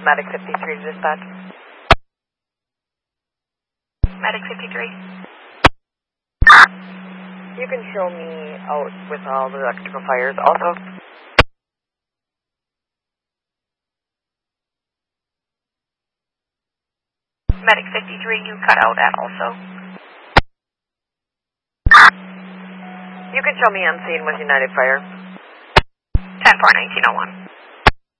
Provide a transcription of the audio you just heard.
Medic 53 to dispatch. Medic 53. You can show me out with all the electrical fires also. Medic 53, you cut out at also. You can show me on scene with United Fire. 10-4-1901.